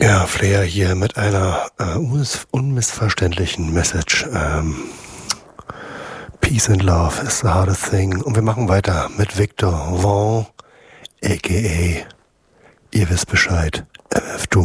Ja, Flair hier mit einer unmissverständlichen Message. Peace and love is the hardest thing. Und wir machen weiter mit Victor Vaughn, a.k.a. Ihr wisst Bescheid, MF Doom.